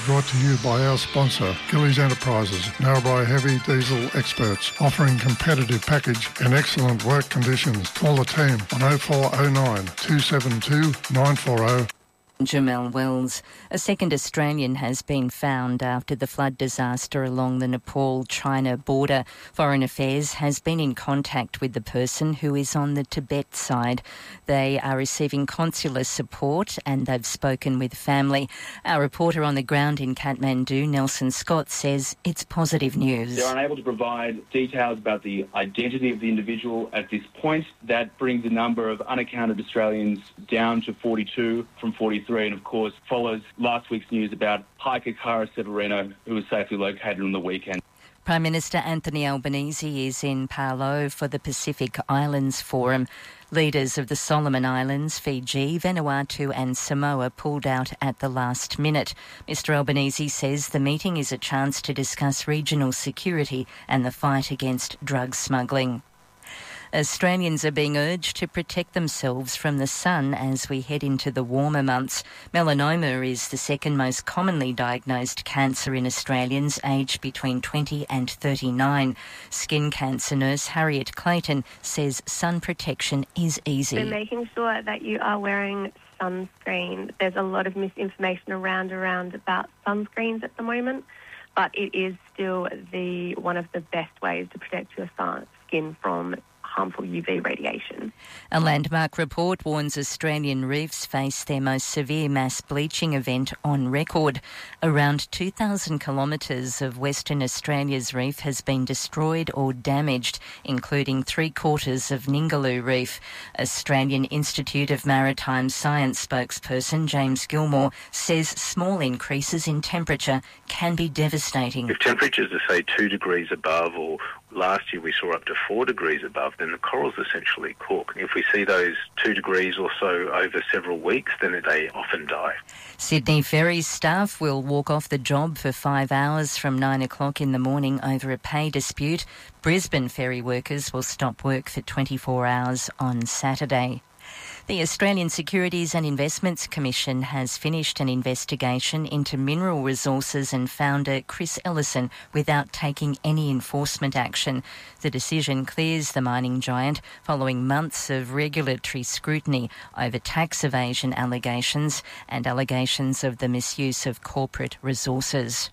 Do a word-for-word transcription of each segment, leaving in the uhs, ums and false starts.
brought to you by our sponsor, Gillies Enterprises, Narrabri heavy diesel experts, offering competitive package and excellent work conditions. Call the team on oh four oh nine, two seven two, nine four oh. Jamel Wells. A second Australian has been found after the flood disaster along the Nepal-China border. Foreign Affairs has been in contact with the person who is on the Tibet side. They are receiving consular support and they've spoken with family. Our reporter on the ground in Kathmandu, Nelson Scott, says it's positive news. They're unable to provide details about the identity of the individual at this point. That brings the number of unaccounted Australians down to forty-two from forty-three. And, of course, follows last week's news about hiker Cara Severino, who was safely located on the weekend. Prime Minister Anthony Albanese is in Palau for the Pacific Islands Forum. Leaders of the Solomon Islands, Fiji, Vanuatu and Samoa pulled out at the last minute. Mr Albanese says the meeting is a chance to discuss regional security and the fight against drug smuggling. Australians are being urged to protect themselves from the sun as we head into the warmer months. Melanoma is the second most commonly diagnosed cancer in Australians aged between twenty and thirty-nine. Skin cancer nurse Harriet Clayton says sun protection is easy. So making sure that you are wearing sunscreen. There's a lot of misinformation around around about sunscreens at the moment, but it is still the one of the best ways to protect your skin from harmful U V radiation. A landmark report warns Australian reefs face their most severe mass bleaching event on record. Around two thousand kilometres of Western Australia's reef has been destroyed or damaged, including three quarters of Ningaloo Reef. Australian Institute of Maritime Science spokesperson James Gilmore says small increases in temperature can be devastating. If temperatures are, say, two degrees above, or last year we saw up to four degrees above, then the corals essentially cook. If we see those two degrees or so over several weeks, then they often die. Sydney Ferries staff will walk off the job for five hours from nine o'clock in the morning over a pay dispute. Brisbane ferry workers will stop work for twenty-four hours on Saturday. The Australian Securities and Investments Commission has finished an investigation into Mineral Resources and founder Chris Ellison without taking any enforcement action. The decision clears the mining giant following months of regulatory scrutiny over tax evasion allegations and allegations of the misuse of corporate resources.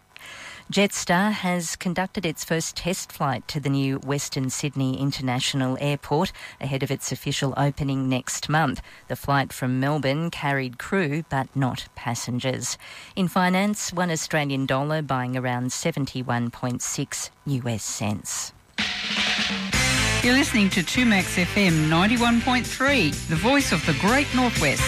Jetstar has conducted its first test flight to the new Western Sydney International Airport ahead of its official opening next month. The flight from Melbourne carried crew but not passengers. In finance, one Australian dollar buying around seventy-one point six US cents. You're listening to two Max F M ninety-one point three, the voice of the Great Northwest.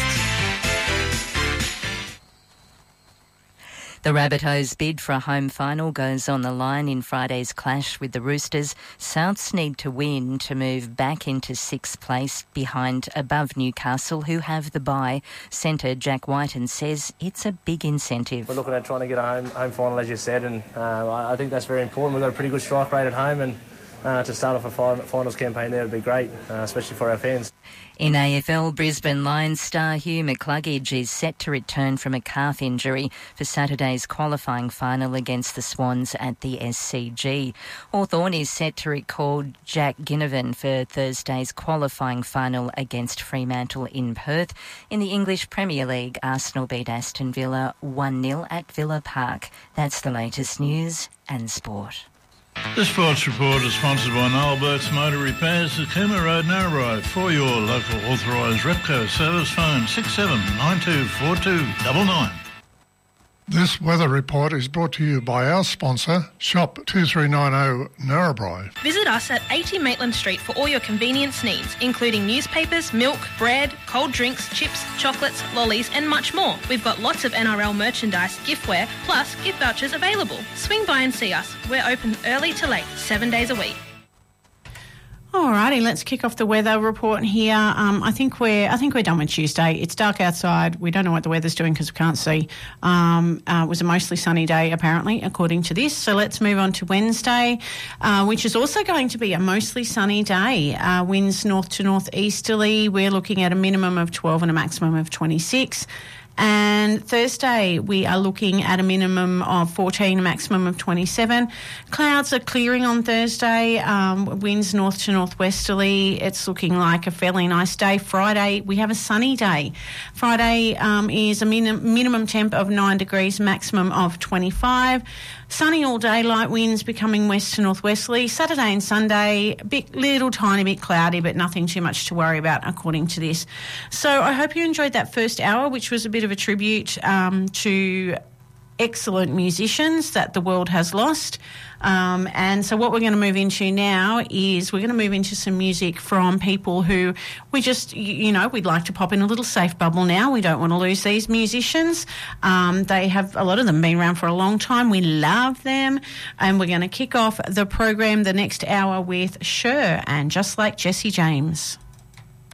The Rabbitohs' bid for a home final goes on the line in Friday's clash with the Roosters. Souths need to win to move back into sixth place behind above Newcastle, who have the bye. Centre Jack Whiten says it's a big incentive. We're looking at trying to get a home, home final, as you said, and uh, I think that's very important. We've got a pretty good strike rate at home, and uh, to start off a finals campaign there would be great, uh, especially for our fans. In A F L, Brisbane Lions star Hugh McCluggage is set to return from a calf injury for Saturday's qualifying final against the Swans at the S C G. Hawthorn is set to recall Jack Ginnivan for Thursday's qualifying final against Fremantle in Perth. In the English Premier League, Arsenal beat Aston Villa one nil at Villa Park. That's the latest news and sport. The Sports Report is sponsored by Noel Burke's Motor Repairs at Cooma Road, Narrabri. For your local authorised Repco service, phone six seven nine two four two nine nine. This weather report is brought to you by our sponsor, Shop two three nine zero Narrabri. Visit us at eighty Maitland Street for all your convenience needs, including newspapers, milk, bread, cold drinks, chips, chocolates, lollies and much more. We've got lots of N R L merchandise, giftware, plus gift vouchers available. Swing by and see us. We're open early to late, seven days a week. Alrighty, let's kick off the weather report here. Um, I think we're I think we're done with Tuesday. It's dark outside. We don't know what the weather's doing because we can't see. Um, uh, it was a mostly sunny day, apparently, according to this. So let's move on to Wednesday, uh, which is also going to be a mostly sunny day. Uh, winds north to northeasterly. We're looking at a minimum of twelve and a maximum of twenty-six. And Thursday, we are looking at a minimum of fourteen, a maximum of twenty-seven. Clouds are clearing on Thursday, um, winds north to northwesterly. It's looking like a fairly nice day. Friday, we have a sunny day. Friday um, is a min- minimum temp of nine degrees, maximum of twenty-five. Sunny all day, light winds becoming west to northwesterly. Saturday and Sunday, a bit, little tiny bit cloudy, but nothing too much to worry about according to this. So I hope you enjoyed that first hour, which was a bit of a tribute um, to excellent musicians that the world has lost. Um, and so what we're going to move into now is we're going to move into some music from people who we just, you know, we'd like to pop in a little safe bubble now. We don't want to lose these musicians. Um, they have, a lot of them been around for a long time. We love them. And we're going to kick off the program the next hour with Cher and Just Like Jesse James.